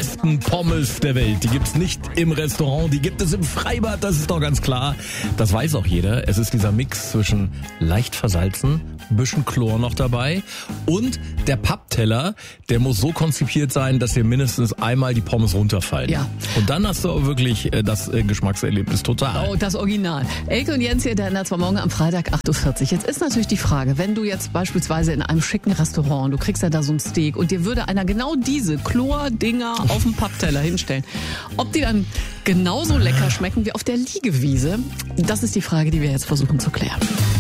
besten Pommes der Welt. Die gibt's nicht im Restaurant, die gibt es im Freibad, das ist doch ganz klar. Das weiß auch jeder. Es ist dieser Mix zwischen leicht versalzen, bisschen Chlor noch dabei und der Pappteller, der muss so konzipiert sein, dass dir mindestens einmal die Pommes runterfallen. Ja. Und dann hast du auch wirklich das Geschmackserlebnis total. Oh, das Original. Elke und Jens hier, der Netz war morgen am Freitag 8.40 Uhr. Jetzt ist natürlich die Frage, wenn du jetzt beispielsweise in einem schicken Restaurant, du kriegst ja da so ein Steak und dir würde einer genau diese Chlor-Dinger auf dem Pappteller hinstellen, ob die dann genauso lecker schmecken wie auf der Liegewiese, das ist die Frage, die wir jetzt versuchen zu klären.